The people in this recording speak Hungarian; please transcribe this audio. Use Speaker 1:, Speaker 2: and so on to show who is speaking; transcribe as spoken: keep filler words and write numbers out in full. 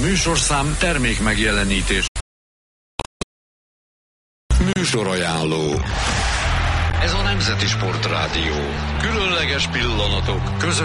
Speaker 1: műsorszám termék megjelenítés. Műsorajánló. Ez a Nemzeti Sportrádió. Különleges pillanatok, közös